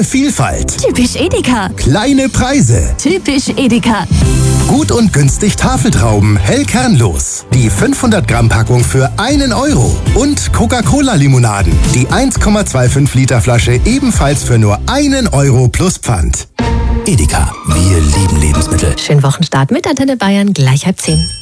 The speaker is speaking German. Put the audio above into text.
Große Vielfalt. Typisch Edeka. Kleine Preise. Typisch Edeka. Gut und günstig Tafeltrauben, hell kernlos. Die 500 Gramm Packung für 1 Euro. Und Coca-Cola-Limonaden. Die 1,25 Liter Flasche ebenfalls für nur 1 Euro plus Pfand. Edeka, wir lieben Lebensmittel. Schönen Wochenstart mit Antenne Bayern, gleich 9:30.